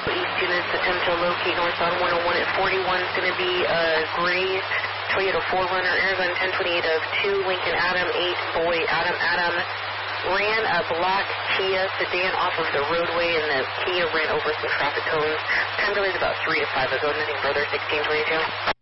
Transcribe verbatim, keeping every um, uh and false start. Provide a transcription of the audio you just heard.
East units attempt to locate northbound one oh one at forty-one. It's going to be a gray Toyota four runner, Arizona ten twenty-eight of two, Lincoln Adam eight, Boy Adam Adam. Ran a black Kia sedan off of the roadway, and the Kia ran over some traffic cones. Time delay is about three to five ago. Nothing further, sixteen twenty-two.